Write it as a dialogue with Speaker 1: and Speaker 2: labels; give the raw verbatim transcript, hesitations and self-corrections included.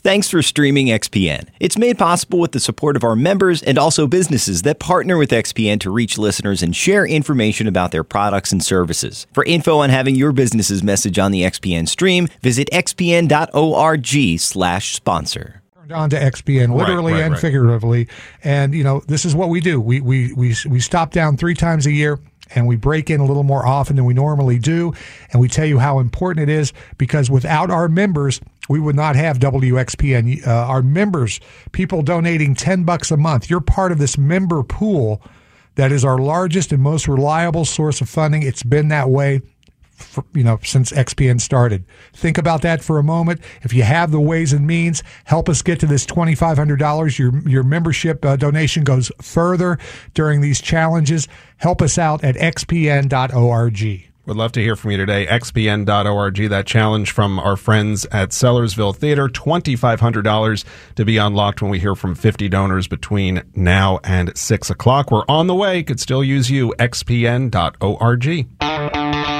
Speaker 1: Thanks for streaming X P N. It's made possible with the support of our members and also businesses that partner with X P N to reach listeners and share information about their products and services. For info on having your business's message on the X P N stream, visit xpn.org slash sponsor.
Speaker 2: On to X P N, literally
Speaker 3: right, right,
Speaker 2: and
Speaker 3: right.
Speaker 2: figuratively. And, you know, this is what we do. We, we, we, we stop down three times a year, and we break in a little more often than we normally do. And we tell you how important it is, because without our members, we would not have W X P N. Uh, our members, people donating ten bucks a month, you're part of this member pool that is our largest and most reliable source of funding. It's been that way for, you know, since X P N started. Think about that for a moment. If you have the ways and means, help us get to this twenty-five hundred dollars. Your your membership uh, donation goes further during these challenges. Help us out at x p n dot org.
Speaker 3: Would love to hear from you today. x p n dot org. That challenge from our friends at Sellersville Theater, twenty-five hundred dollars to be unlocked when we hear from fifty donors between now and six o'clock. We're on the way. Could still use you. x p n dot org.